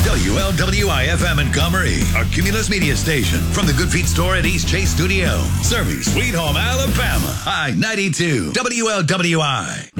WLWI-FM in Comrie, a Cumulus media station from the Good Feet store at East Chase Studio. Serving Sweet Home, Alabama. I-92, WLWI.